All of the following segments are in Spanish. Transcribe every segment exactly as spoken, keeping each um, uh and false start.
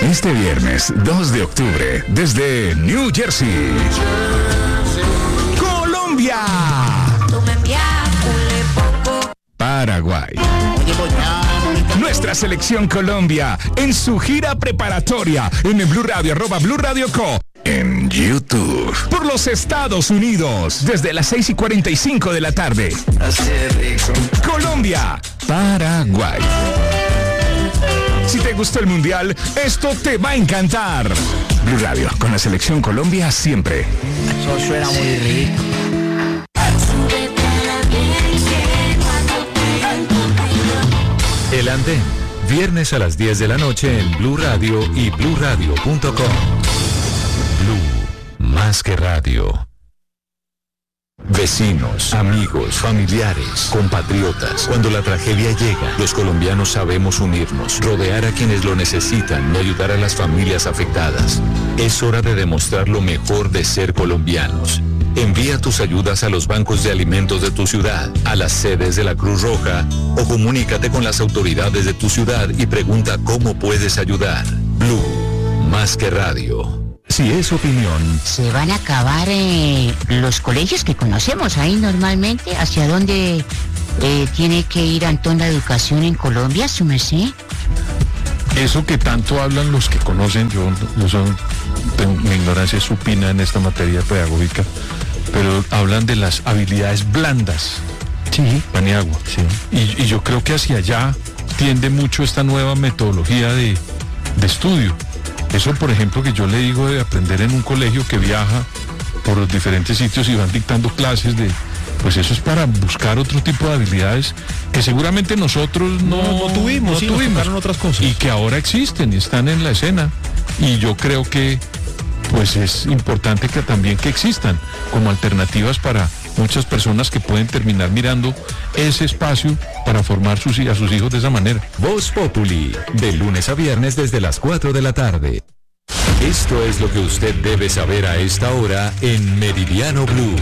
Este viernes dos de octubre, desde New Jersey, Colombia, Paraguay. Nuestra selección Colombia en su gira preparatoria en el Blue Radio, arroba Blue Radio Co. En YouTube. Por los Estados Unidos, desde las seis y cuarenta y cinco de la tarde. Colombia, Paraguay. Si te gustó el Mundial, esto te va a encantar. Blue Radio, con la selección Colombia siempre. Eso suena muy rico. El Andén, viernes a las diez de la noche en Blue Radio y blue radio punto com. Blue, más que radio. Vecinos, amigos, familiares, compatriotas. Cuando la tragedia llega, los colombianos sabemos unirnos, rodear a quienes lo necesitan y ayudar a las familias afectadas. Es hora de demostrar lo mejor de ser colombianos. Envía tus ayudas a los bancos de alimentos de tu ciudad, a las sedes de la Cruz Roja o comunícate con las autoridades de tu ciudad y pregunta cómo puedes ayudar. Blue, más que radio. Si es opinión. Se van a acabar eh, los colegios que conocemos ahí normalmente. ¿Hacia dónde eh, tiene que ir Antón la educación en Colombia, su merced? Eso que tanto hablan los que conocen, yo no son, tengo, mi ignorancia es supina en esta materia pedagógica, pero hablan de las habilidades blandas. Sí. Paniagua. Sí. Y, y yo creo que hacia allá tiende mucho esta nueva metodología de, de estudio. Eso, por ejemplo, que yo le digo de aprender en un colegio que viaja por los diferentes sitios y van dictando clases de... Pues eso es para buscar otro tipo de habilidades que seguramente nosotros no, no, no tuvimos, no sí, tuvimos nos otras cosas. Y que ahora existen y están en la escena. Y yo creo que pues es importante que también que existan como alternativas para muchas personas que pueden terminar mirando ese espacio para formar sus, a sus hijos de esa manera. Voz Populi, de lunes a viernes desde las cuatro de la tarde. Esto es lo que usted debe saber a esta hora en Meridiano Blue.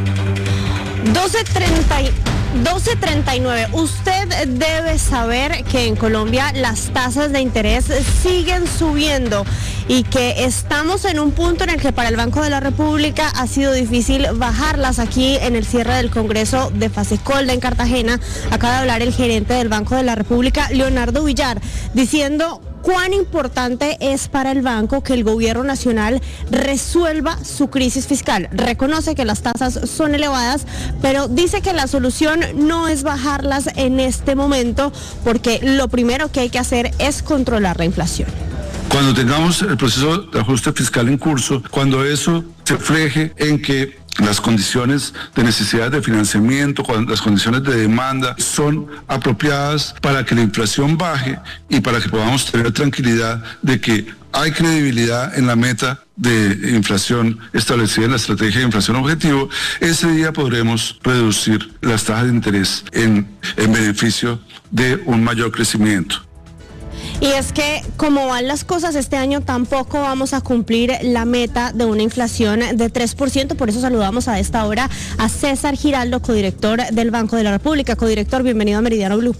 doce treinta y nueve. Usted debe saber que en Colombia las tasas de interés siguen subiendo y que estamos en un punto en el que para el Banco de la República ha sido difícil bajarlas. Aquí en el cierre del Congreso de Fasecolda en Cartagena acaba de hablar el gerente del Banco de la República, Leonardo Villar, diciendo cuán importante es para el banco que el gobierno nacional resuelva su crisis fiscal. Reconoce que las tasas son elevadas, pero dice que la solución no es bajarlas en este momento, porque lo primero que hay que hacer es controlar la inflación. Cuando tengamos el proceso de ajuste fiscal en curso, cuando eso se refleje en que las condiciones de necesidad de financiamiento, las condiciones de demanda son apropiadas para que la inflación baje y para que podamos tener tranquilidad de que hay credibilidad en la meta de inflación establecida en la estrategia de inflación objetivo, ese día podremos reducir las tasas de interés en, en beneficio de un mayor crecimiento. Y es que como van las cosas este año tampoco vamos a cumplir la meta de una inflación de tres por ciento, por eso saludamos a esta hora a César Giraldo, codirector del Banco de la República. Codirector, bienvenido a Meridiano Blue.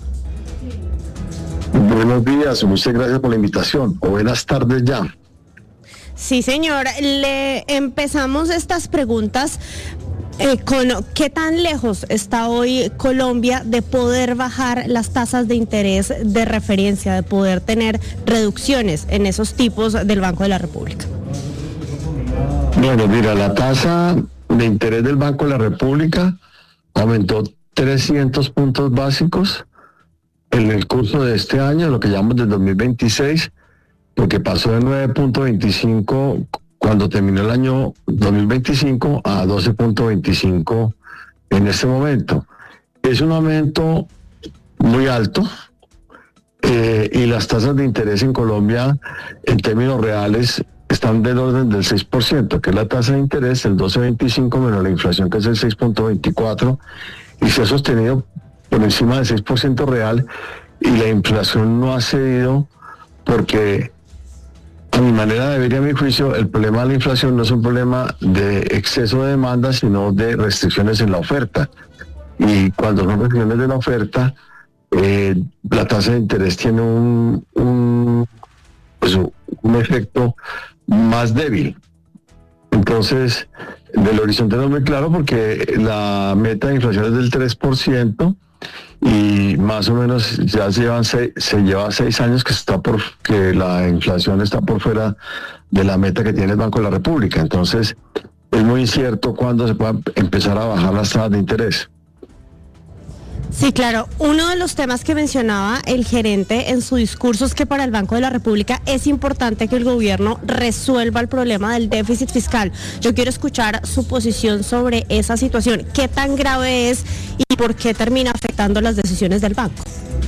Buenos días, muchas gracias por la invitación, o buenas tardes ya. Sí, señor, le empezamos estas preguntas Eh, con qué tan lejos está hoy Colombia de poder bajar las tasas de interés de referencia, de poder tener reducciones en esos tipos del Banco de la República. Bueno, mira, la tasa de interés del Banco de la República aumentó trescientos puntos básicos en el curso de este año, lo que llamamos del dos mil veintiséis, porque pasó de nueve punto veinticinco cuando terminó el año dos mil veinticinco a doce punto veinticinco en este momento. Es un aumento muy alto eh, y las tasas de interés en Colombia en términos reales están del orden del seis por ciento, que es la tasa de interés, el doce punto veinticinco menos la inflación, que es el seis punto veinticuatro, y se ha sostenido por encima del seis por ciento real, y la inflación no ha cedido porque, a mi manera de ver y a mi juicio, el problema de la inflación no es un problema de exceso de demanda, sino de restricciones en la oferta. Y cuando son restricciones de la oferta, eh, la tasa de interés tiene un, un, pues un un efecto más débil. Entonces, del horizonte no es muy claro porque la meta de inflación es del tres por ciento y más o menos ya se llevan seis, se lleva seis años que está por que la inflación está por fuera de la meta que tiene el Banco de la República. Entonces, es muy incierto cuándo se pueda empezar a bajar las tasas de interés. Sí, claro. Uno de los temas que mencionaba el gerente en su discurso es que para el Banco de la República es importante que el gobierno resuelva el problema del déficit fiscal. Yo quiero escuchar su posición sobre esa situación. ¿Qué tan grave es y por qué termina afectando las decisiones del banco?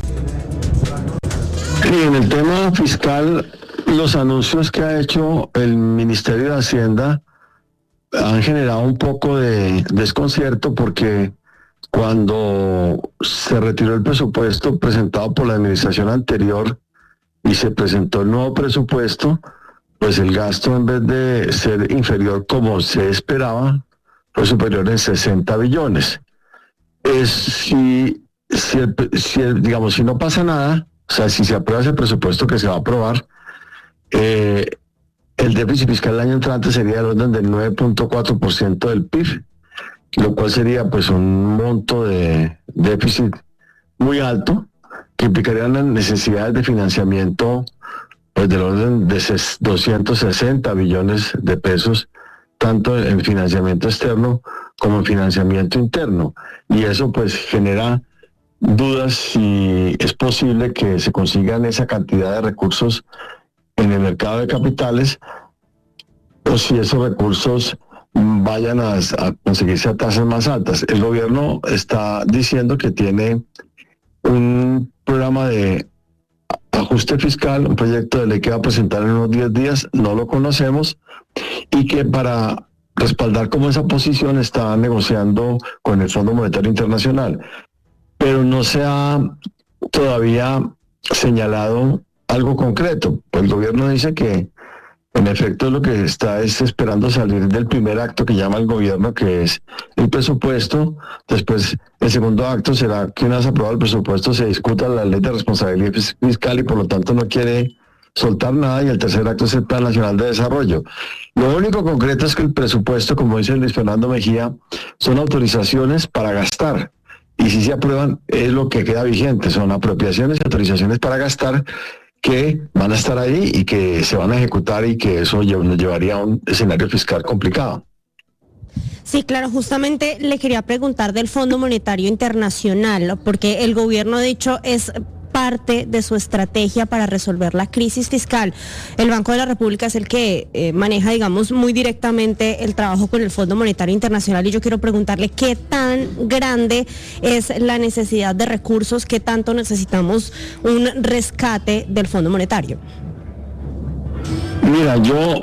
Sí, en el tema fiscal, los anuncios que ha hecho el Ministerio de Hacienda han generado un poco de desconcierto porque cuando se retiró el presupuesto presentado por la administración anterior y se presentó el nuevo presupuesto, pues el gasto, en vez de ser inferior como se esperaba, fue superior en sesenta billones. Es, si, si, el, si el, digamos, si no pasa nada, o sea, si se aprueba ese presupuesto que se va a aprobar, eh, el déficit fiscal el año entrante sería del orden del nueve punto cuatro por ciento del P I B, lo cual sería pues un monto de déficit muy alto que implicaría las necesidades de financiamiento pues del orden de doscientos sesenta billones de pesos, tanto en financiamiento externo como en financiamiento interno, y eso pues genera dudas si es posible que se consigan esa cantidad de recursos en el mercado de capitales o si esos recursos vayan a, a conseguirse a tasas más altas. El gobierno está diciendo que tiene un programa de ajuste fiscal, un proyecto de ley que va a presentar en unos diez días, no lo conocemos, y que para respaldar como esa posición está negociando con el Fondo Monetario Internacional. Pero no se ha todavía señalado algo concreto. Pues el gobierno dice que en efecto lo que está es esperando salir del primer acto que llama el gobierno, que es el presupuesto. Después el segundo acto será que una vez aprobado el presupuesto se discuta la ley de responsabilidad fiscal y por lo tanto no quiere soltar nada, y el tercer acto es el Plan Nacional de Desarrollo. Lo único concreto es que el presupuesto, como dice Luis Fernando Mejía, son autorizaciones para gastar. Y si se aprueban, es lo que queda vigente, son apropiaciones y autorizaciones para gastar que van a estar ahí y que se van a ejecutar, y que eso nos llevaría a un escenario fiscal complicado. Sí, claro, justamente le quería preguntar del Fondo Monetario Internacional, porque el gobierno ha dicho es parte de su estrategia para resolver la crisis fiscal. El Banco de la República es el que eh, maneja, digamos, muy directamente el trabajo con el Fondo Monetario Internacional, y yo quiero preguntarle qué tan grande es la necesidad de recursos, qué tanto necesitamos un rescate del Fondo Monetario. Mira, yo,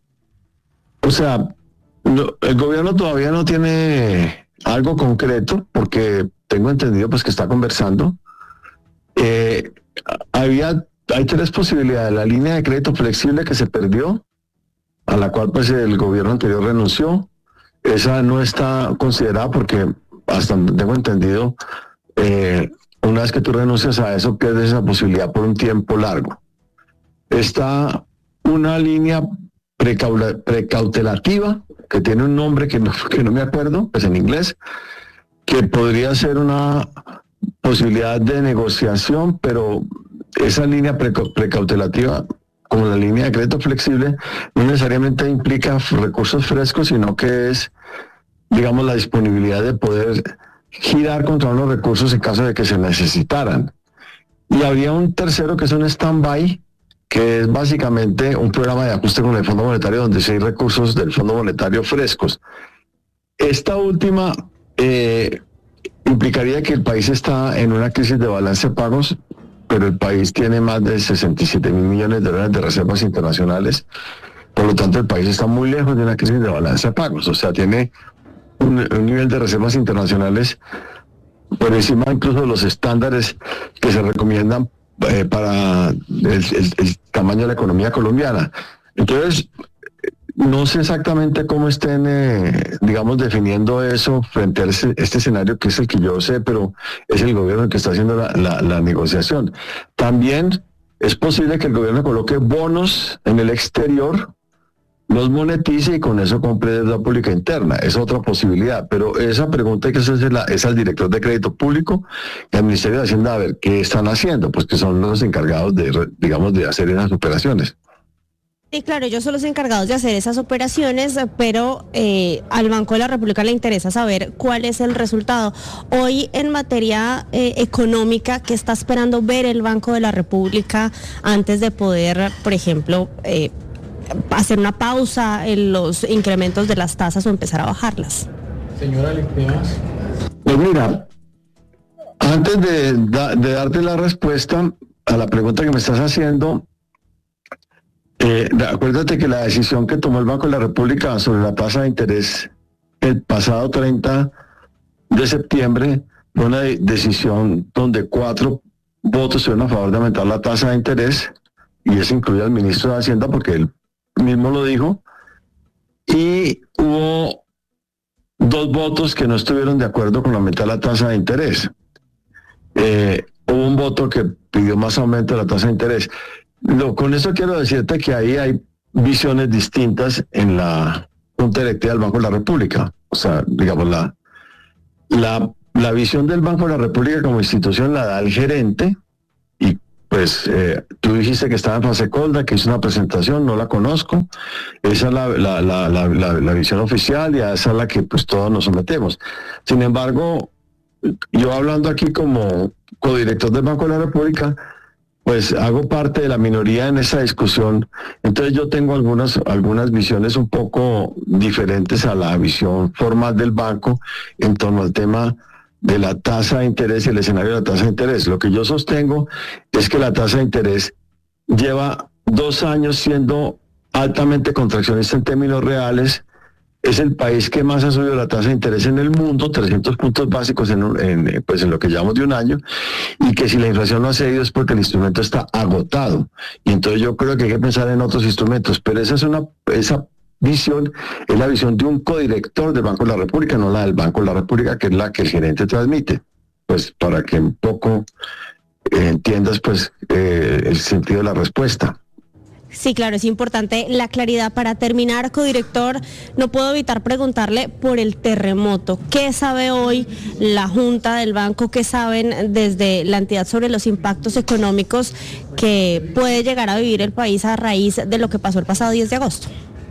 o sea, no, el gobierno todavía no tiene algo concreto, porque tengo entendido pues que está conversando. Eh, había, hay tres posibilidades: la línea de crédito flexible que se perdió, a la cual pues el gobierno anterior renunció. Esa no está considerada porque, hasta donde tengo entendido, eh, una vez que tú renuncias a eso, pierdes esa posibilidad por un tiempo largo. Está una línea precaula, precautelativa, que tiene un nombre que no, que no me acuerdo, pues en inglés, que podría ser una posibilidad de negociación, pero esa línea precautelativa, como la línea de crédito flexible, no necesariamente implica recursos frescos, sino que es, digamos, la disponibilidad de poder girar contra unos recursos en caso de que se necesitaran. Y habría un tercero que es un stand-by, que es básicamente un programa de ajuste con el Fondo Monetario, donde sí hay recursos del Fondo Monetario frescos. Esta última eh, implicaría que el país está en una crisis de balance de pagos, pero el país tiene más de sesenta y siete mil millones de dólares de reservas internacionales. Por lo tanto, el país está muy lejos de una crisis de balance de pagos. O sea, tiene un, un nivel de reservas internacionales por encima incluso de los estándares que se recomiendan eh, para el, el, el tamaño de la economía colombiana. Entonces, no sé exactamente cómo estén, eh, digamos, definiendo eso frente a este, este escenario, que es el que yo sé, pero es el gobierno el que está haciendo la, la, la negociación. También es posible que el gobierno coloque bonos en el exterior, los monetice y con eso compre deuda pública interna. Es otra posibilidad, pero esa pregunta hay que hacerla es al director de Crédito Público y al Ministerio de Hacienda, a ver qué están haciendo, pues que son los encargados de, digamos, de hacer esas operaciones. Sí, claro, ellos son los encargados de hacer esas operaciones, pero eh, al Banco de la República le interesa saber cuál es el resultado. Hoy, en materia eh, económica, ¿qué está esperando ver el Banco de la República antes de poder, por ejemplo, eh, hacer una pausa en los incrementos de las tasas o empezar a bajarlas? Señora Lecteas. Pues mira, antes de, de darte la respuesta a la pregunta que me estás haciendo, Eh, acuérdate que la decisión que tomó el Banco de la República sobre la tasa de interés el pasado treinta de septiembre fue una de- decisión donde cuatro votos estuvieron a favor de aumentar la tasa de interés, y eso incluye al ministro de Hacienda porque él mismo lo dijo, y hubo dos votos que no estuvieron de acuerdo con aumentar la tasa de interés. Eh, hubo un voto que pidió más aumento de la tasa de interés. Lo, con eso quiero decirte que ahí hay visiones distintas en la Junta Directiva del Banco de la República. O sea, digamos, la, la, la visión del Banco de la República como institución la da el gerente, y pues eh, tú dijiste que estaba en Fasecolda, que hizo una presentación, no la conozco. Esa es la, la, la, la, la, la visión oficial y a esa es la que pues todos nos sometemos. Sin embargo, yo hablando aquí como codirector del Banco de la República, pues hago parte de la minoría en esa discusión. Entonces yo tengo algunas, algunas visiones un poco diferentes a la visión formal del banco en torno al tema de la tasa de interés y el escenario de la tasa de interés. Lo que yo sostengo es que la tasa de interés lleva dos años siendo altamente contraccionista en términos reales. Es el país que más ha subido la tasa de interés en el mundo, trescientos puntos básicos en, un- en, pues en lo que llamamos de un año, y que si la inflación no ha cedido es porque el instrumento está agotado. Y entonces yo creo que hay que pensar en otros instrumentos, pero esa es una esa visión, es la visión de un codirector del Banco de la República, no la del Banco de la República, que es la que el gerente transmite. Pues para que un poco eh, entiendas pues eh, el sentido de la respuesta. Sí, claro, es importante la claridad. Para terminar, codirector, no puedo evitar preguntarle por el terremoto. ¿Qué sabe hoy la Junta del Banco? ¿Qué saben desde la entidad sobre los impactos económicos que puede llegar a vivir el país a raíz de lo que pasó el pasado diez de agosto?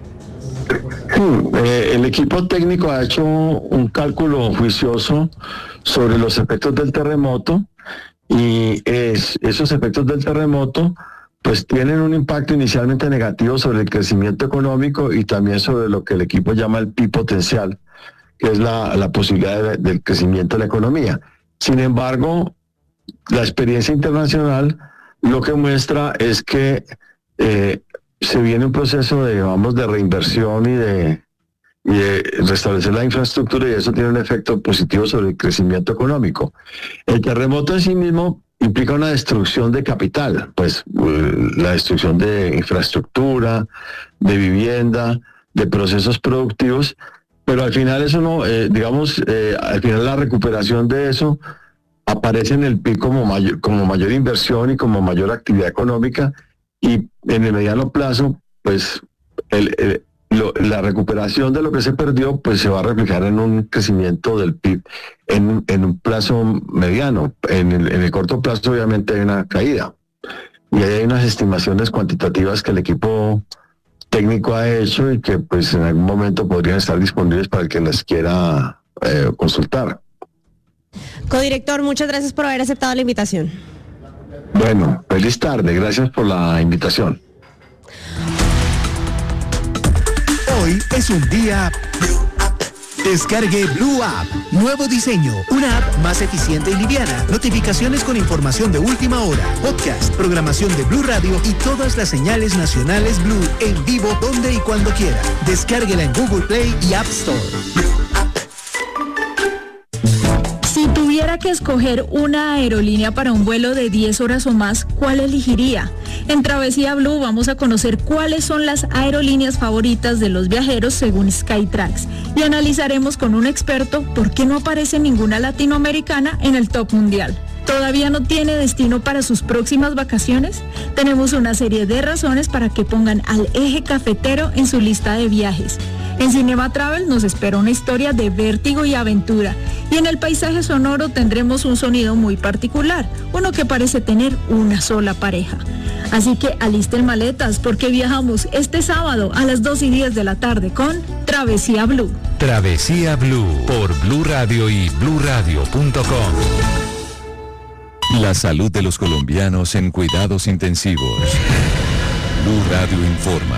Hmm, eh, el equipo técnico ha hecho un cálculo juicioso sobre los efectos del terremoto, y es, esos efectos del terremoto pues tienen un impacto inicialmente negativo sobre el crecimiento económico y también sobre lo que el equipo llama el P I B potencial, que es la, la posibilidad de- del crecimiento de la economía. Sin embargo, la experiencia internacional lo que muestra es que eh, se viene un proceso de, vamos, de reinversión y de, y de restablecer la infraestructura, y eso tiene un efecto positivo sobre el crecimiento económico. El terremoto en sí mismo implica una destrucción de capital, pues eh, la destrucción de infraestructura, de vivienda, de procesos productivos, pero al final eso no, eh, digamos, eh, al final la recuperación de eso aparece en el P I B como mayor, como mayor inversión y como mayor actividad económica, y en el mediano plazo, pues el, el- lo- la recuperación de lo que se perdió, pues se va a reflejar en un crecimiento del P I B en, en un plazo mediano. En el, en el corto plazo obviamente hay una caída, y ahí hay unas estimaciones cuantitativas que el equipo técnico ha hecho y que pues en algún momento podrían estar disponibles para el que las quiera eh, consultar. Codirector, muchas gracias por haber aceptado la invitación. Bueno, feliz tarde, gracias por la invitación. Hoy es un día. Descargue Blue App. Nuevo diseño. Una app más eficiente y liviana. Notificaciones con información de última hora. Podcast, programación de Blue Radio y todas las señales nacionales Blue en vivo donde y cuando quiera. Descárguela en Google Play y App Store. Si tuviera que escoger una aerolínea para un vuelo de diez horas o más, ¿cuál elegiría? En Travesía Blue vamos a conocer cuáles son las aerolíneas favoritas de los viajeros según Skytrax y analizaremos con un experto por qué no aparece ninguna latinoamericana en el top mundial. ¿Todavía no tiene destino para sus próximas vacaciones? Tenemos una serie de razones para que pongan al Eje Cafetero en su lista de viajes. En Cinema Travel nos espera una historia de vértigo y aventura. Y en el paisaje sonoro tendremos un sonido muy particular, uno que parece tener una sola pareja. Así que alisten maletas porque viajamos este sábado a las dos y diez de la tarde con Travesía Blue. Travesía Blue por Blue Radio y blue radio punto com. La salud de los colombianos en cuidados intensivos. Blue Radio informa.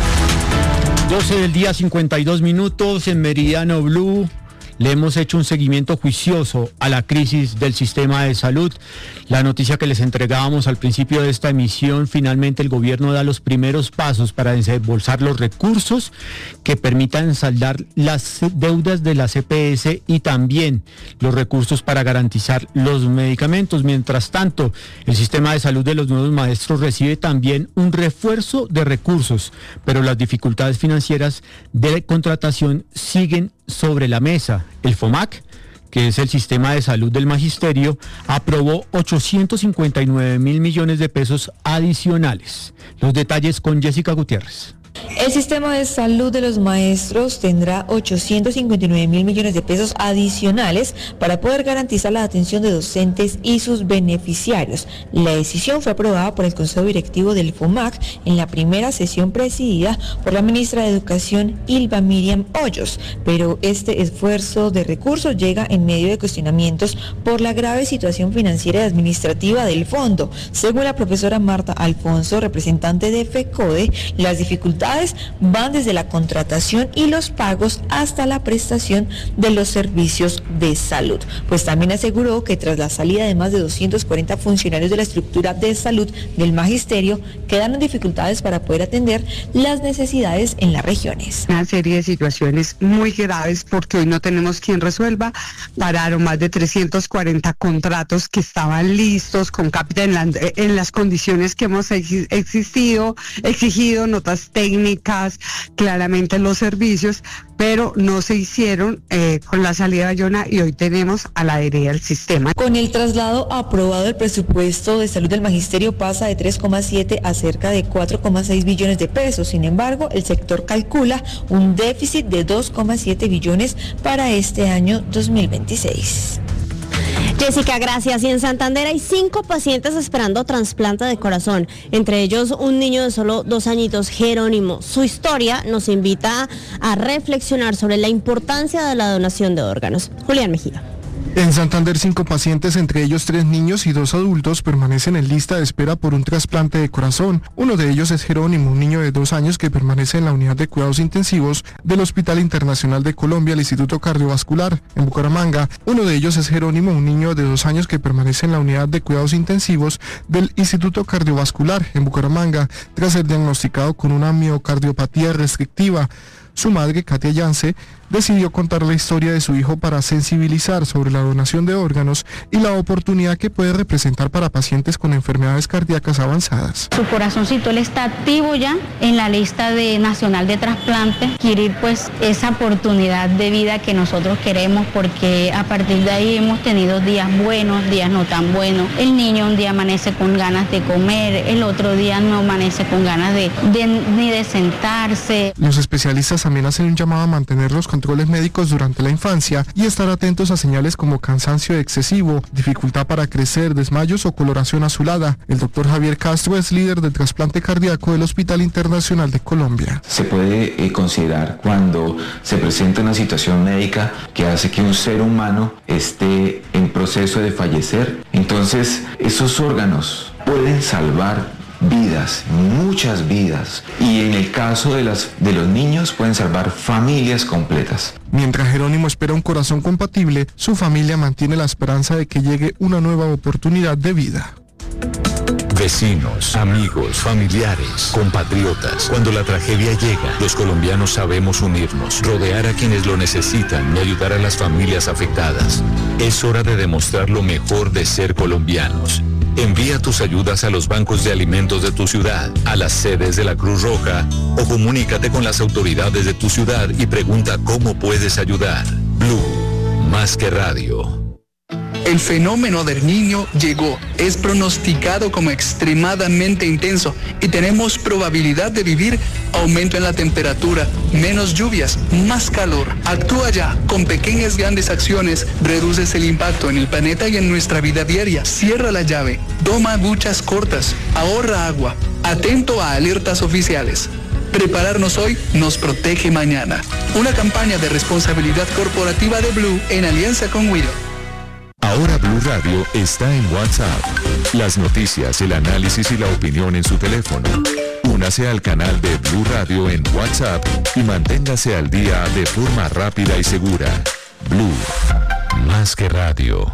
doce del día, cincuenta y dos minutos en Meridiano Blue. Le hemos hecho un seguimiento juicioso a la crisis del sistema de salud. La noticia que les entregábamos al principio de esta emisión, finalmente el gobierno da los primeros pasos para desembolsar los recursos que permitan saldar las deudas de la C P S y también los recursos para garantizar los medicamentos. Mientras tanto, el sistema de salud de los nuevos maestros recibe también un refuerzo de recursos, pero las dificultades financieras de contratación siguen sobre la mesa. El FOMAC, que es el sistema de salud del magisterio, aprobó ochocientos cincuenta y nueve mil millones de pesos adicionales. Los detalles con Jessica Gutiérrez. El sistema de salud de los maestros tendrá ochocientos cincuenta y nueve mil millones de pesos adicionales para poder garantizar la atención de docentes y sus beneficiarios. La decisión fue aprobada por el Consejo Directivo del FOMAC en la primera sesión presidida por la ministra de Educación, Ilva Miriam Hoyos, pero este esfuerzo de recursos llega en medio de cuestionamientos por la grave situación financiera y administrativa del fondo. Según la profesora Marta Alfonso, representante de FECODE, las dificultades van desde la contratación y los pagos hasta la prestación de los servicios de salud. Pues también aseguró que tras la salida de más de doscientos cuarenta funcionarios de la estructura de salud del magisterio, quedaron dificultades para poder atender las necesidades en las regiones. Una serie de situaciones muy graves porque hoy no tenemos quien resuelva. Pararon más de trescientos cuarenta contratos que estaban listos con capital en, la, en las condiciones que hemos ex, existido, exigido, notas técnicas, técnicas, claramente los servicios, pero no se hicieron eh, con la salida de Bayona y hoy tenemos a la deriva del sistema. Con el traslado aprobado, el presupuesto de salud del magisterio pasa de tres coma siete a cerca de cuatro coma seis billones de pesos. Sin embargo, el sector calcula un déficit de dos coma siete billones para este año dos mil veintiséis. Jessica, gracias. Y en Santander hay cinco pacientes esperando trasplante de corazón, entre ellos un niño de solo dos añitos, Jerónimo. Su historia nos invita a reflexionar sobre la importancia de la donación de órganos. Julián Mejía. En Santander, cinco pacientes, entre ellos tres niños y dos adultos, permanecen en lista de espera por un trasplante de corazón. Uno de ellos es Jerónimo, un niño de dos años que permanece en la unidad de cuidados intensivos del Hospital Internacional de Colombia, el Instituto Cardiovascular, en Bucaramanga. Uno de ellos es Jerónimo, un niño de dos años que permanece en la unidad de cuidados intensivos del Instituto Cardiovascular, en Bucaramanga, tras ser diagnosticado con una miocardiopatía restrictiva. Su madre, Katia Yance, decidió contar la historia de su hijo para sensibilizar sobre la donación de órganos y la oportunidad que puede representar para pacientes con enfermedades cardíacas avanzadas. Su corazoncito, él está activo ya en la lista de nacional de trasplante, adquirir pues esa oportunidad de vida que nosotros queremos, porque a partir de ahí hemos tenido días buenos, días no tan buenos. El niño un día amanece con ganas de comer, el otro día no amanece con ganas de, de ni de sentarse. Los especialistas también hacen un llamado a mantener los controles médicos durante la infancia y estar atentos a señales como cansancio excesivo, dificultad para crecer, desmayos o coloración azulada. El doctor Javier Castro es líder de trasplante cardíaco del Hospital Internacional de Colombia. Se puede eh, considerar cuando se presenta una situación médica que hace que un ser humano esté en proceso de fallecer. Entonces, esos órganos pueden salvar vidas, muchas vidas, y en el caso de, las, de los niños pueden salvar familias completas. Mientras Jerónimo espera un corazón compatible, su familia mantiene la esperanza de que llegue una nueva oportunidad de vida. Vecinos, amigos, familiares, compatriotas. Cuando la tragedia llega, los colombianos sabemos unirnos, rodear a quienes lo necesitan y ayudar a las familias afectadas. Es hora de demostrar lo mejor de ser colombianos. Envía tus ayudas a los bancos de alimentos de tu ciudad, a las sedes de la Cruz Roja o comunícate con las autoridades de tu ciudad y pregunta cómo puedes ayudar. Blue, más que radio. El fenómeno del Niño llegó, es pronosticado como extremadamente intenso y tenemos probabilidad de vivir aumento en la temperatura, menos lluvias, más calor. Actúa ya, con pequeñas grandes acciones, reduces el impacto en el planeta y en nuestra vida diaria. Cierra la llave, toma duchas cortas, ahorra agua, atento a alertas oficiales. Prepararnos hoy nos protege mañana. Una campaña de responsabilidad corporativa de Blue en alianza con Wido. Ahora Blue Radio está en WhatsApp. Las noticias, el análisis y la opinión en su teléfono. Únase al canal de Blue Radio en WhatsApp y manténgase al día de forma rápida y segura. Blue, más que radio.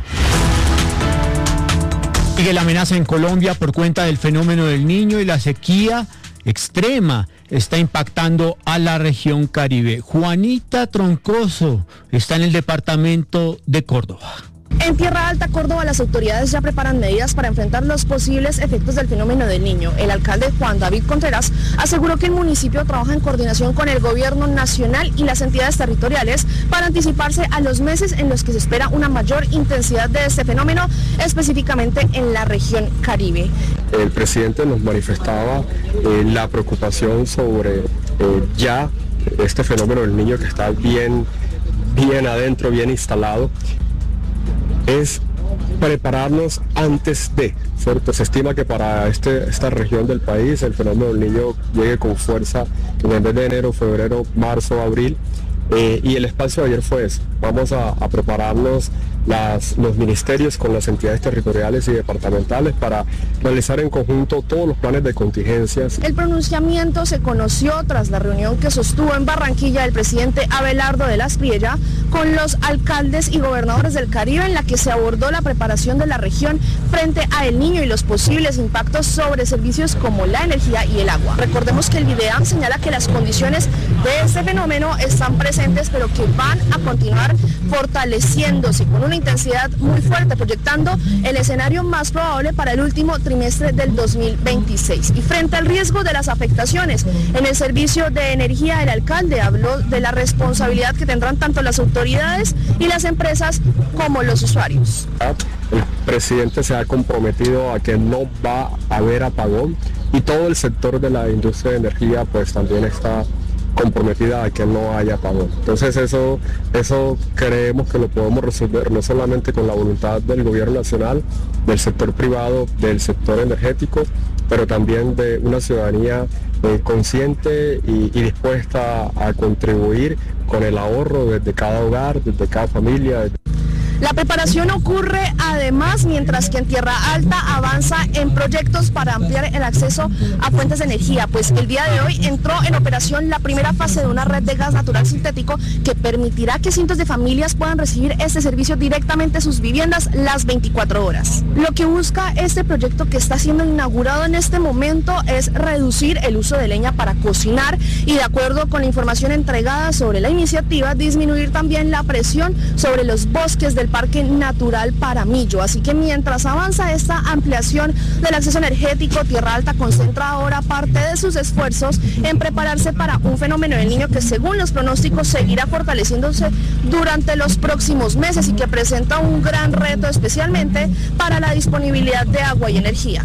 Sigue la amenaza en Colombia por cuenta del fenómeno del Niño y la sequía extrema está impactando a la región Caribe. Juanita Troncoso está en el departamento de Córdoba. En Tierra Alta, Córdoba, las autoridades ya preparan medidas para enfrentar los posibles efectos del fenómeno del Niño. El alcalde Juan David Contreras aseguró que el municipio trabaja en coordinación con el gobierno nacional y las entidades territoriales para anticiparse a los meses en los que se espera una mayor intensidad de este fenómeno, específicamente en la región Caribe. El presidente nos manifestaba eh, la preocupación sobre eh, ya este fenómeno del Niño que está bien, bien adentro, bien instalado. Es prepararnos antes de, ¿cierto? Se estima que para este, esta región del país el fenómeno del Niño llegue con fuerza en el mes de enero, febrero, marzo, abril, eh, y el espacio de ayer fue eso. Vamos a, a prepararnos las, los ministerios con las entidades territoriales y departamentales para realizar en conjunto todos los planes de contingencias. El pronunciamiento se conoció tras la reunión que sostuvo en Barranquilla el presidente Abelardo de la Espriella con los alcaldes y gobernadores del Caribe, en la que se abordó la preparación de la región frente a El Niño y los posibles impactos sobre servicios como la energía y el agua. Recordemos que el video señala que las condiciones de este fenómeno están presentes, pero que van a continuar fortaleciéndose con una intensidad muy fuerte, proyectando el escenario más probable para el último trimestre del dos mil veintiséis. Y frente al riesgo de las afectaciones en el servicio de energía, el alcalde habló de la responsabilidad que tendrán tanto las autoridades y las empresas como los usuarios. El presidente se ha comprometido a que no va a haber apagón y todo el sector de la industria de energía pues también está comprometida a que no haya apagón. Entonces eso, eso creemos que lo podemos resolver no solamente con la voluntad del gobierno nacional, del sector privado, del sector energético, pero también de una ciudadanía eh, consciente y, y dispuesta a contribuir con el ahorro desde cada hogar, desde cada familia. La preparación ocurre además mientras que en Tierra Alta avanza en proyectos para ampliar el acceso a fuentes de energía, pues el día de hoy entró en operación la primera fase de una red de gas natural sintético que permitirá que cientos de familias puedan recibir este servicio directamente en sus viviendas las veinticuatro horas. Lo que busca este proyecto que está siendo inaugurado en este momento es reducir el uso de leña para cocinar y, de acuerdo con la información entregada sobre la iniciativa, disminuir también la presión sobre los bosques del Parque Natural Paramillo. Así que mientras avanza esta ampliación del acceso energético, Tierra Alta concentra ahora parte de sus esfuerzos en prepararse para un fenómeno del Niño que, según los pronósticos, seguirá fortaleciéndose durante los próximos meses y que presenta un gran reto, especialmente para la disponibilidad de agua y energía.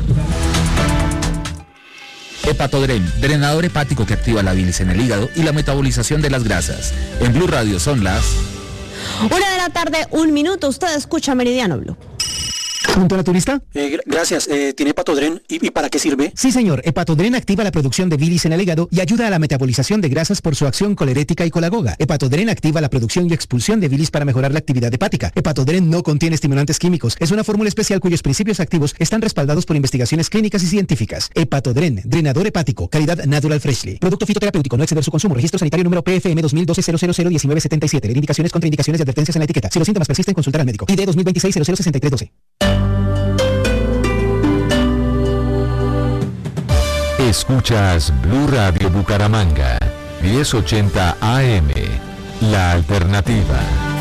Hepatodren, drenador hepático que activa la bilis en el hígado y la metabolización de las grasas. En Blue Radio son las... Una de la tarde, un minuto. Usted escucha Meridiano Blue. ¿Junto a la turista? Eh, gracias. Eh, ¿Tiene Hepatodren? ¿Y, ¿Y para qué sirve? Sí, señor. Hepatodren activa la producción de bilis en el hígado y ayuda a la metabolización de grasas por su acción colerética y colagoga. Hepatodren activa la producción y expulsión de bilis para mejorar la actividad hepática. Hepatodren no contiene estimulantes químicos. Es una fórmula especial cuyos principios activos están respaldados por investigaciones clínicas y científicas. Hepatodren, drenador hepático, calidad Natural Freshly. Producto fitoterapéutico, no exceder su consumo. Registro sanitario número P F M dos mil doce cero cero cero diecinueve setenta y siete. Leer indicaciones, contraindicaciones y advertencias en la etiqueta. Si los síntomas persisten, consultar al médico. I D dos mil veintiséis cero cero sesenta y tres doce. Escuchas Blue Radio Bucaramanga, diez ochenta A M, La Alternativa.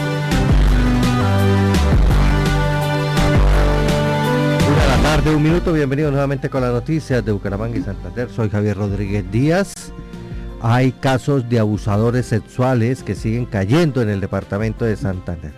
Una de la tarde, un minuto, bienvenidos nuevamente con las noticias de Bucaramanga y Santander. Soy Javier Rodríguez Díaz. Hay casos de abusadores sexuales que siguen cayendo en el departamento de Santander.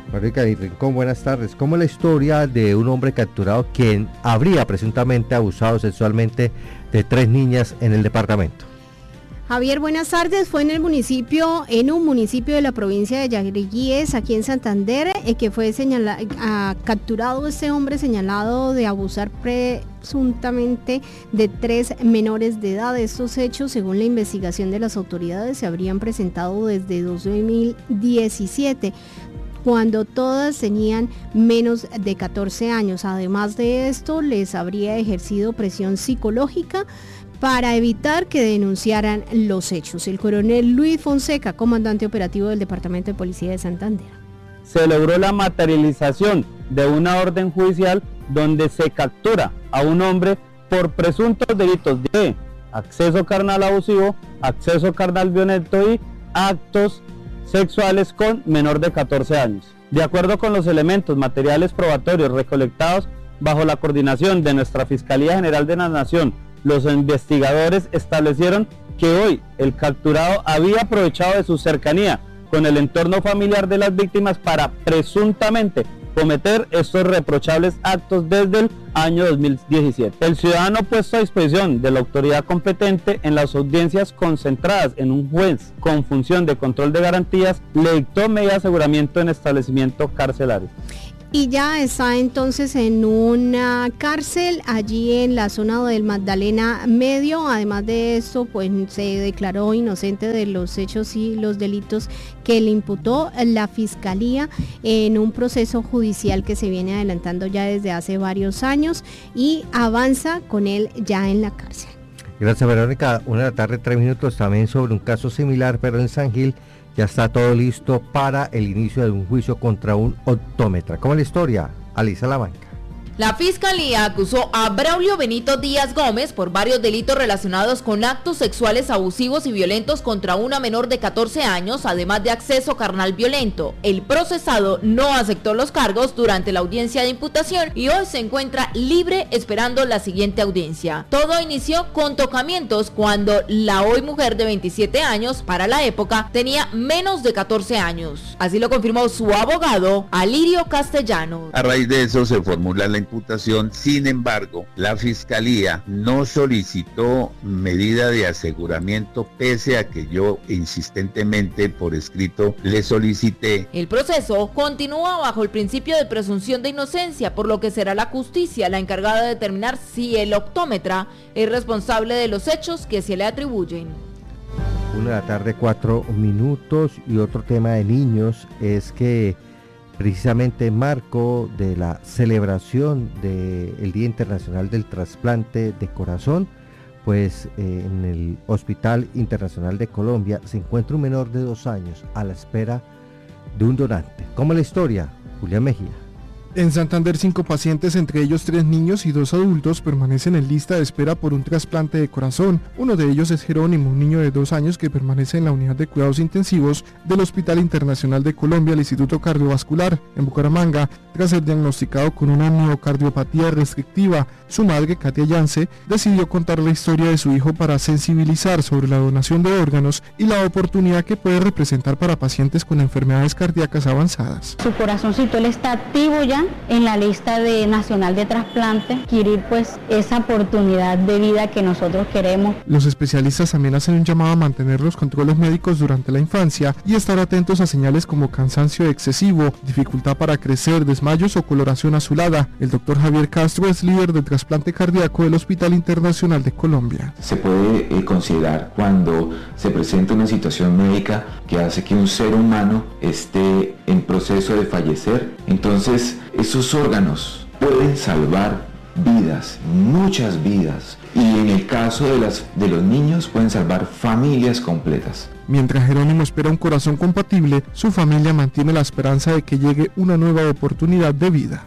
Marica y Rincón, buenas tardes. ¿Cómo es la historia de un hombre capturado quien habría presuntamente abusado sexualmente de tres niñas en el departamento? Javier, buenas tardes. Fue en el municipio, en un municipio de la provincia de Yariguíes, aquí en Santander, eh, que fue señala, ah, capturado este hombre señalado de abusar presuntamente de tres menores de edad. Estos hechos, según la investigación de las autoridades, se habrían presentado desde dos mil diecisiete. Cuando todas tenían menos de catorce años. Además de esto, les habría ejercido presión psicológica para evitar que denunciaran los hechos. El coronel Luis Fonseca, comandante operativo del Departamento de Policía de Santander. Se logró la materialización de una orden judicial donde se captura a un hombre por presuntos delitos de acceso carnal abusivo, acceso carnal violento y actos sexuales con menor de catorce años. De acuerdo con los elementos materiales probatorios recolectados bajo la coordinación de nuestra Fiscalía General de la Nación, los investigadores establecieron que hoy el capturado había aprovechado de su cercanía con el entorno familiar de las víctimas para presuntamente cometer estos reprochables actos desde el año dos mil diecisiete. El ciudadano puesto a disposición de la autoridad competente en las audiencias concentradas en un juez con función de control de garantías le dictó medida de aseguramiento en establecimiento carcelario. Y ya está entonces en una cárcel allí en la zona del Magdalena Medio. Además de esto, pues se declaró inocente de los hechos y los delitos que le imputó la Fiscalía en un proceso judicial que se viene adelantando ya desde hace varios años y avanza con él ya en la cárcel. Gracias, Verónica. Una de la tarde, tres minutos, también sobre un caso similar, pero en San Gil. Ya está todo listo para el inicio de un juicio contra un optómetra. ¿Cómo es la historia? Alisa Labanca. La Fiscalía acusó a Braulio Benito Díaz Gómez por varios delitos relacionados con actos sexuales abusivos y violentos contra una menor de catorce años, además de acceso carnal violento. El procesado no aceptó los cargos durante la audiencia de imputación y hoy se encuentra libre esperando la siguiente audiencia. Todo inició con tocamientos cuando la hoy mujer de veintisiete años, para la época, tenía menos de catorce años. Así lo confirmó su abogado, Alirio Castellano. A raíz de eso se formula la imputación. Sin embargo, la Fiscalía no solicitó medida de aseguramiento pese a que yo insistentemente por escrito le solicité. El proceso continúa bajo el principio de presunción de inocencia, por lo que será la justicia la encargada de determinar si el optómetra es responsable de los hechos que se le atribuyen. Una de la tarde, cuatro minutos, y otro tema de niños es que precisamente en marco de la celebración del Día Internacional del Trasplante de Corazón, pues eh, en el Hospital Internacional de Colombia se encuentra un menor de dos años a la espera de un donante. ¿Cómo es la historia? Julián Mejía. En Santander, cinco pacientes, entre ellos tres niños y dos adultos, permanecen en lista de espera por un trasplante de corazón. Uno de ellos es Jerónimo, un niño de dos años que permanece en la unidad de cuidados intensivos del Hospital Internacional de Colombia, el Instituto Cardiovascular, en Bucaramanga, tras ser diagnosticado con una miocardiopatía restrictiva. Su madre, Katia Yance, decidió contar la historia de su hijo para sensibilizar sobre la donación de órganos y la oportunidad que puede representar para pacientes con enfermedades cardíacas avanzadas. Su corazoncito, él está activo ya en la lista de nacional de trasplante, adquirir pues esa oportunidad de vida que nosotros queremos. Los especialistas también hacen un llamado a mantener los controles médicos durante la infancia y estar atentos a señales como cansancio excesivo, dificultad para crecer, desmayos o coloración azulada. El doctor Javier Castro es líder del trasplante cardíaco del Hospital Internacional de Colombia. Se puede eh, considerar cuando se presenta una situación médica que hace que un ser humano esté en proceso de fallecer. Entonces, esos órganos pueden salvar vidas, muchas vidas, y en el caso de, las, de los niños pueden salvar familias completas. Mientras Jerónimo espera un corazón compatible, su familia mantiene la esperanza de que llegue una nueva oportunidad de vida.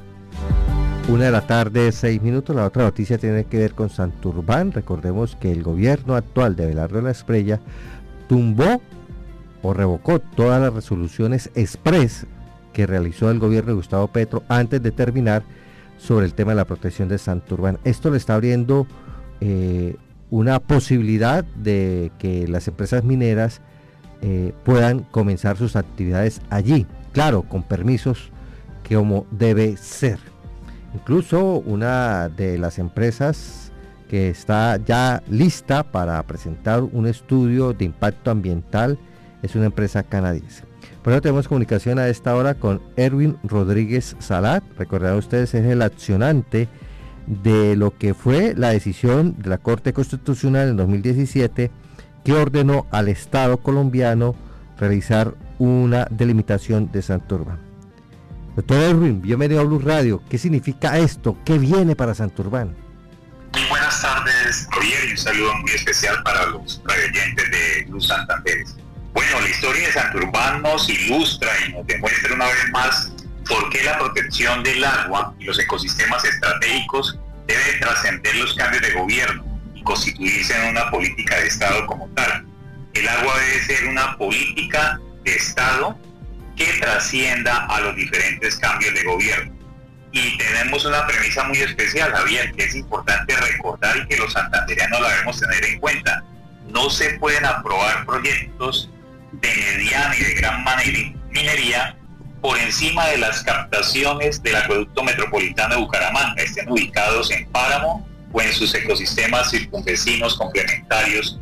Una de la tarde, seis minutos. La otra noticia tiene que ver con Santurbán. Recordemos que el gobierno actual de Abelardo de la Espriella tumbó o revocó todas las resoluciones express que realizó el gobierno de Gustavo Petro antes de terminar sobre el tema de la protección de Santurbán. Esto le está abriendo eh, una posibilidad de que las empresas mineras eh, puedan comenzar sus actividades allí. claro, con permisos como debe ser. Incluso una de las empresas que está ya lista para presentar un estudio de impacto ambiental es una empresa canadiense. Por eso tenemos comunicación a esta hora con Erwin Rodríguez Salat. Recordarán ustedes, es el accionante de lo que fue la decisión de la Corte Constitucional en dos mil diecisiete que ordenó al Estado colombiano realizar una delimitación de Santurbán. Doctor Erwin, bienvenido a Blue Radio. ¿Qué significa esto? ¿Qué viene para Santurbán? Muy buenas tardes, Javier, y un saludo muy especial para los radioyentes de Blue Santander. Bueno, la historia de Santurbán nos ilustra y nos demuestra una vez más por qué la protección del agua y los ecosistemas estratégicos debe trascender los cambios de gobierno y constituirse en una política de Estado como tal. El agua debe ser una política de Estado que trascienda a los diferentes cambios de gobierno. Y tenemos una premisa muy especial, Javier, que es importante recordar y que los santandereanos la debemos tener en cuenta. No se pueden aprobar proyectos de mediana y de gran minería por encima de las captaciones del acueducto metropolitano de Bucaramanga, estén ubicados en páramo o en sus ecosistemas circunvecinos complementarios,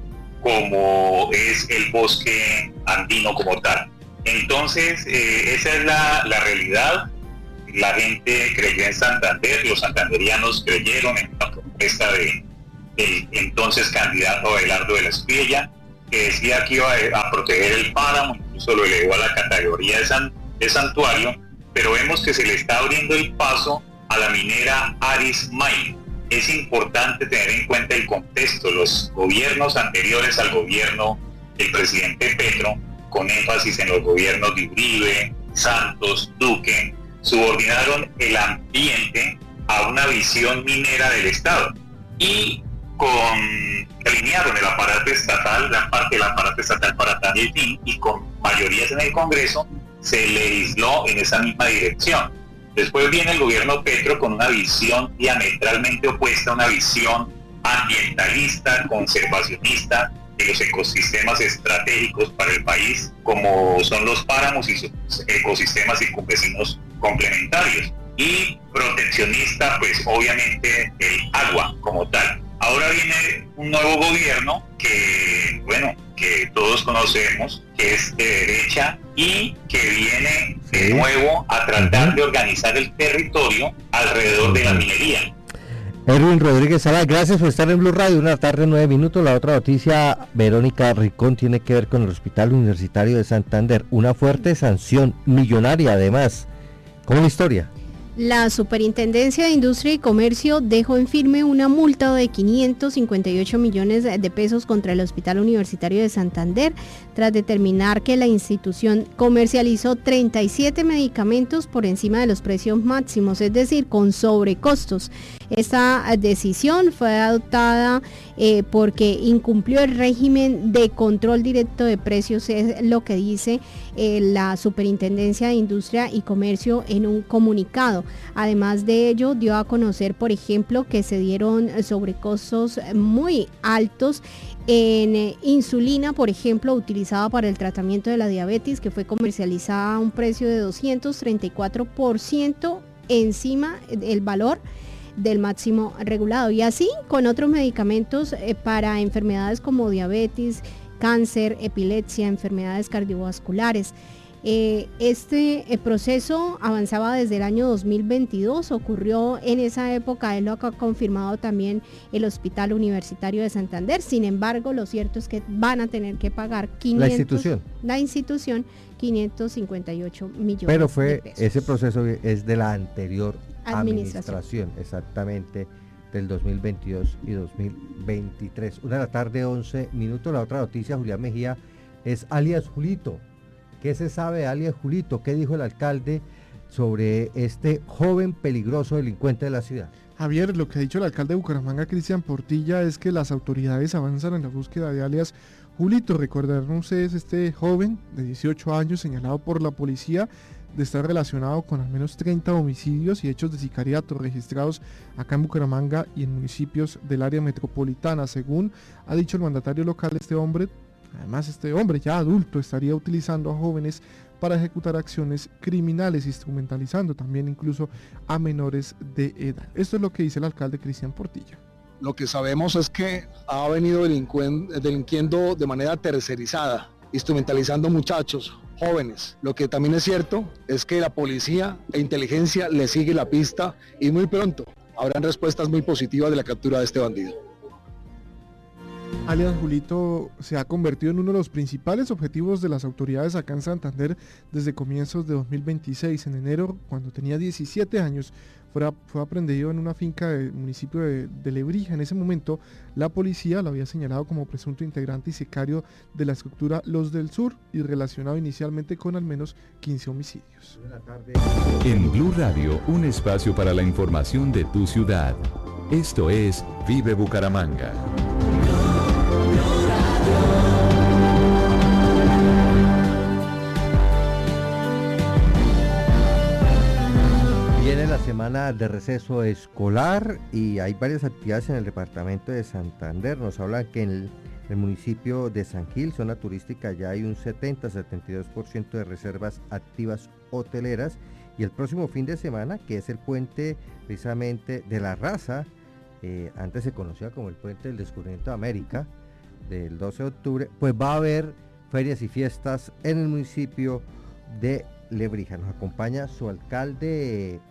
como es el bosque andino como tal. Entonces, eh, esa es la, la realidad. La gente creyó en Santander, los santanderianos creyeron en la propuesta de, del entonces candidato Abelardo de la Espriella, que decía que iba a, a proteger el páramo, incluso lo elevó a la categoría de, san, de santuario, pero vemos que se le está abriendo el paso a la minera Aris Mining. Es importante tener en cuenta el contexto. Los gobiernos anteriores al gobierno del presidente Petro, con énfasis en los gobiernos de Uribe, Santos, Duque, subordinaron el ambiente a una visión minera del Estado y con alinearon el aparato estatal, gran parte del aparato estatal para tal fin, y con mayorías en el Congreso se legisló en esa misma dirección. Después viene el gobierno Petro con una visión diametralmente opuesta, una visión ambientalista, conservacionista de los ecosistemas estratégicos para el país, como son los páramos y sus ecosistemas circunvecinos complementarios, y proteccionista, pues obviamente el agua como tal. Ahora viene un nuevo gobierno que, bueno, que todos conocemos, que es de derecha y que viene de nuevo a tratar de organizar el territorio alrededor de la minería. Erwin Rodríguez Sala, gracias por estar en Blue Radio. Una tarde, nueve minutos. La otra noticia, Verónica Ricón, tiene que ver con el Hospital Universitario de Santander. Una fuerte sanción millonaria, además. ¿Cómo es la historia? La Superintendencia de Industria y Comercio dejó en firme una multa de quinientos cincuenta y ocho millones de pesos contra el Hospital Universitario de Santander tras determinar que la institución comercializó treinta y siete medicamentos por encima de los precios máximos, es decir, con sobrecostos. Esta decisión fue adoptada eh, porque incumplió el régimen de control directo de precios, es lo que dice eh, la Superintendencia de Industria y Comercio en un comunicado. Además de ello, dio a conocer, por ejemplo, que se dieron sobrecostos muy altos en eh, insulina, por ejemplo, utilizada para el tratamiento de la diabetes, que fue comercializada a un precio de doscientos treinta y cuatro por ciento encima del valor del máximo regulado, y así con otros medicamentos eh, para enfermedades como diabetes, cáncer, epilepsia, enfermedades cardiovasculares. Eh, este eh, proceso avanzaba desde el año dos mil veintidós, ocurrió en esa época, es lo que ha confirmado también el Hospital Universitario de Santander. Sin embargo, lo cierto es que van a tener que pagar quinientos, la institución, la institución quinientos cincuenta y ocho millones. Pero fue de pesos. Ese proceso es de la anterior administración, administración exactamente, del dos mil veintidós y dos mil veintitrés. Una de la tarde, once minutos. La otra noticia, Julián Mejía, es alias Julito. ¿Qué se sabe de alias Julito? ¿Qué dijo el alcalde sobre este joven peligroso delincuente de la ciudad? Javier, lo que ha dicho el alcalde de Bucaramanga, Cristian Portilla, es que las autoridades avanzan en la búsqueda de alias Julito. Recordarán ustedes este joven de dieciocho años señalado por la policía de estar relacionado con al menos treinta homicidios y hechos de sicariato registrados acá en Bucaramanga y en municipios del área metropolitana. Según ha dicho el mandatario local, este hombre, además este hombre ya adulto, estaría utilizando a jóvenes para ejecutar acciones criminales, instrumentalizando también incluso a menores de edad. Esto es lo que dice el alcalde Cristian Portilla. Lo que sabemos es que ha venido delinquiendo de manera tercerizada, instrumentalizando muchachos, jóvenes. Lo que también es cierto es que la policía e inteligencia le sigue la pista y muy pronto habrán respuestas muy positivas de la captura de este bandido. Alias Julito se ha convertido en uno de los principales objetivos de las autoridades acá en Santander desde comienzos de dos mil veintiséis. En enero, cuando tenía diecisiete años, fue, fue aprendido en una finca del municipio de, de Lebrija. En ese momento, la policía lo había señalado como presunto integrante y sicario de la estructura Los del Sur y relacionado inicialmente con al menos quince homicidios. En Blue Radio, un espacio para la información de tu ciudad. Esto es Vive Bucaramanga. Viene la semana de receso escolar y hay varias actividades en el departamento de Santander. Nos hablan que en el, el municipio de San Gil, zona turística, ya hay un setenta a setenta y dos por ciento de reservas activas hoteleras, y el próximo fin de semana, que es el puente precisamente de la Raza, eh, antes se conocía como el puente del descubrimiento de América, del doce de octubre, pues va a haber ferias y fiestas en el municipio de Lebrija. Nos acompaña su alcalde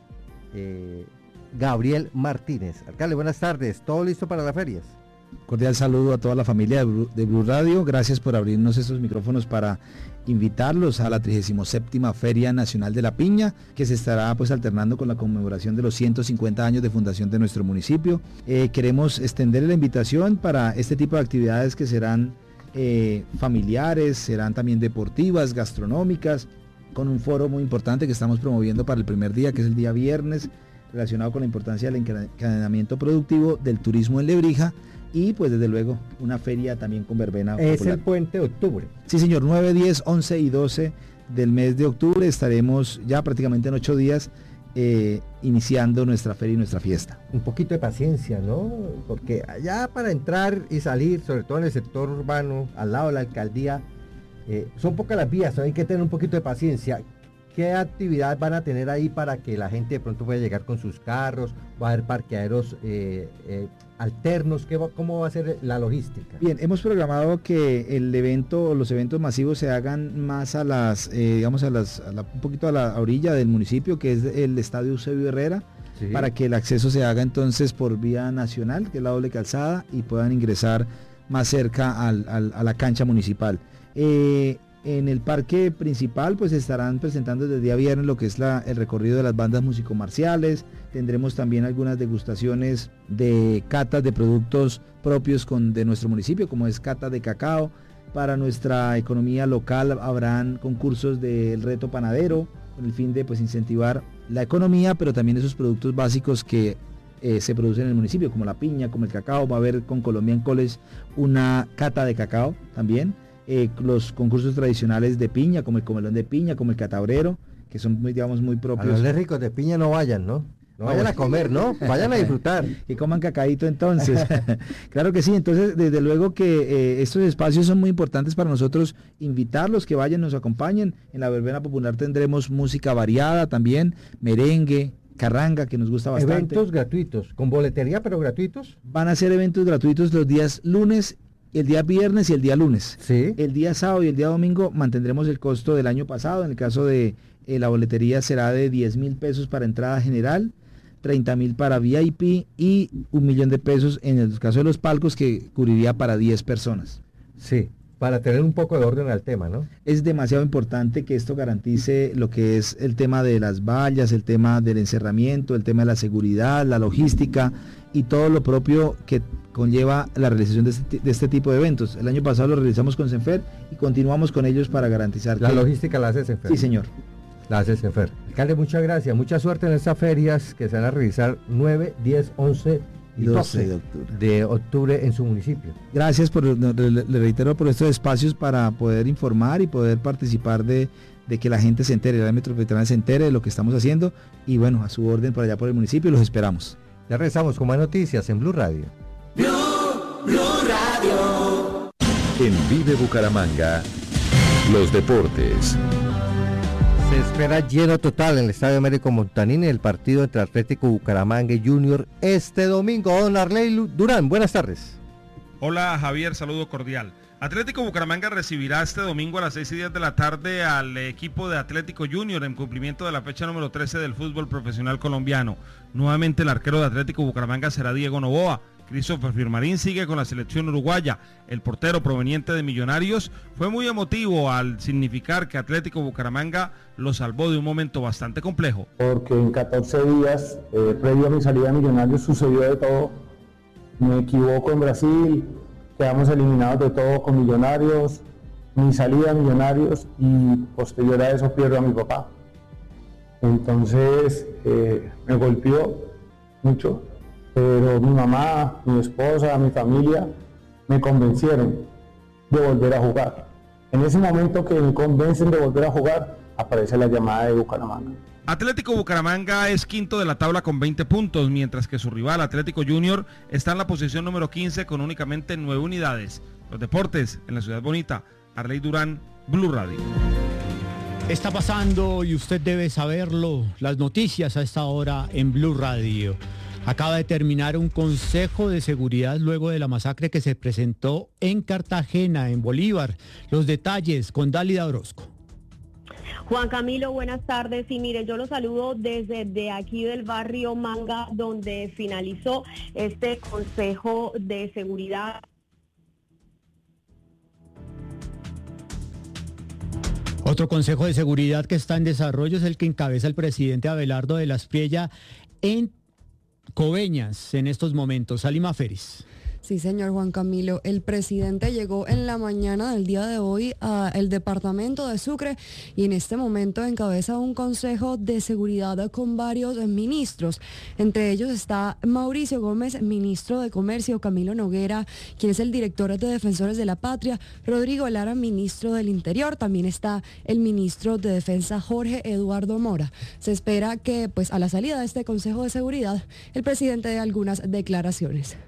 eh, Gabriel Martínez. Alcalde, buenas tardes, ¿todo listo para las ferias? Cordial saludo a toda la familia de Blue, de Blue Radio, gracias por abrirnos estos micrófonos para invitarlos a la trigésima séptima Feria Nacional de la Piña, que se estará pues alternando con la conmemoración de los ciento cincuenta años de fundación de nuestro municipio. Eh, queremos extender la invitación para este tipo de actividades que serán eh, familiares, serán también deportivas, gastronómicas, con un foro muy importante que estamos promoviendo para el primer día, que es el día viernes, relacionado con la importancia del encadenamiento productivo del turismo en Lebrija, y pues desde luego una feria también con verbena popular. Es el puente de octubre. Sí señor, nueve, diez, once y doce del mes de octubre estaremos ya prácticamente en ocho días eh, iniciando nuestra feria y nuestra fiesta. Un poquito de paciencia, ¿no? Porque allá para entrar y salir, sobre todo en el sector urbano, al lado de la alcaldía, eh, son pocas las vías, ¿no? Hay que tener un poquito de paciencia. ¿Qué actividad van a tener ahí para que la gente de pronto pueda llegar con sus carros? ¿Va a haber parqueaderos eh, eh, alternos? ¿Qué va, ¿Cómo va a ser la logística? Bien, hemos programado que el evento, los eventos masivos se hagan más a las, eh, digamos, a las, a la, un poquito a la orilla del municipio, que es el Estadio Eusebio Herrera, sí, para que el acceso se haga entonces por vía nacional, que es la doble calzada, y puedan ingresar más cerca al, al, a la cancha municipal. Eh, En el parque principal pues estarán presentando desde el día viernes lo que es la, el recorrido de las bandas musicomarciales. Tendremos también algunas degustaciones de catas de productos propios con, de nuestro municipio, como es cata de cacao. Para nuestra economía local habrán concursos del reto panadero, con el fin de pues incentivar la economía, pero también esos productos básicos que eh, se producen en el municipio, como la piña, como el cacao. Va a haber con Colombian College una cata de cacao también. Eh, los concursos tradicionales de piña, como el comelón de piña, como el catabrero, que son muy, digamos, muy propios. A los ricos de piña no vayan, ¿no? No vayan a comer, ¿no? Vayan a disfrutar. Que coman cacaíto entonces. Claro que sí, entonces desde luego que eh, estos espacios son muy importantes para nosotros, invitarlos que vayan, nos acompañen. En la verbena popular tendremos música variada también, merengue, carranga, que nos gusta bastante. Eventos gratuitos, con boletería pero gratuitos. Van a ser eventos gratuitos los días lunes, el día viernes y el día lunes. Sí. El día sábado y el día domingo mantendremos el costo del año pasado. En el caso de eh, la boletería será de diez mil pesos para entrada general, treinta mil para V I P y un millón de pesos en el caso de los palcos, que cubriría para diez personas. Sí, para tener un poco de orden al tema, ¿no? Es demasiado importante que esto garantice lo que es el tema de las vallas, el tema del encerramiento, el tema de la seguridad, la logística y todo lo propio que conlleva la realización de este, de este tipo de eventos. El año pasado lo realizamos con Senfer y continuamos con ellos para garantizar la que... logística la hace Senfer. Sí, señor. La hace Senfer. Alcalde, muchas gracias, mucha suerte en estas ferias que se van a realizar nueve, diez, once y doce de octubre, de octubre en su municipio. Gracias, por, le reitero, por estos espacios para poder informar y poder participar de, de que la gente se entere, la metropolitana se entere de lo que estamos haciendo, y bueno, a su orden por allá por el municipio, los esperamos. Ya regresamos con más noticias en Blue Radio. Blue, Blue Radio. En Vive Bucaramanga, los deportes. Se espera lleno total en el Estadio Américo Montanini el partido entre Atlético Bucaramanga y Junior este domingo. Don Arley Durán, buenas tardes. Hola Javier, saludo cordial. Atlético Bucaramanga recibirá este domingo a las seis y diez de la tarde al equipo de Atlético Junior en cumplimiento de la fecha número trece del fútbol profesional colombiano. Nuevamente el arquero de Atlético Bucaramanga será Diego Noboa. Christopher Firmarín sigue con la selección uruguaya. El portero proveniente de Millonarios fue muy emotivo al significar que Atlético Bucaramanga lo salvó de un momento bastante complejo. Porque en catorce días, eh, previo a mi salida a Millonarios, sucedió de todo. Me equivoco en Brasil, quedamos eliminados de todo con Millonarios, mi salida a Millonarios y posterior a eso pierdo a mi papá. Entonces eh, me golpeó mucho. Pero mi mamá, mi esposa, mi familia me convencieron de volver a jugar. En ese momento que me convencen de volver a jugar, aparece la llamada de Bucaramanga. Atlético Bucaramanga es quinto de la tabla con veinte puntos, mientras que su rival Atlético Junior está en la posición número quince con únicamente nueve unidades. Los deportes en la Ciudad Bonita. Arley Durán, Blue Radio. Está pasando y usted debe saberlo. Las noticias a esta hora en Blue Radio. Acaba de terminar un consejo de seguridad luego de la masacre que se presentó en Cartagena, en Bolívar. Los detalles con Dálida Orozco. Juan Camilo, buenas tardes. Y mire, yo lo saludo desde de aquí del barrio Manga, donde finalizó este consejo de seguridad. Otro consejo de seguridad que está en desarrollo es el que encabeza el presidente Abelardo de la Espriella en Coveñas en estos momentos. Salima Feris. Sí, señor Juan Camilo. El presidente llegó en la mañana del día de hoy al departamento de Sucre y en este momento encabeza un consejo de seguridad con varios ministros. Entre ellos está Mauricio Gómez, ministro de Comercio, Camilo Noguera, quien es el director de Defensores de la Patria, Rodrigo Lara, ministro del Interior, también está el ministro de Defensa, Jorge Eduardo Mora. Se espera que, pues, a la salida de este consejo de seguridad, el presidente dé algunas declaraciones.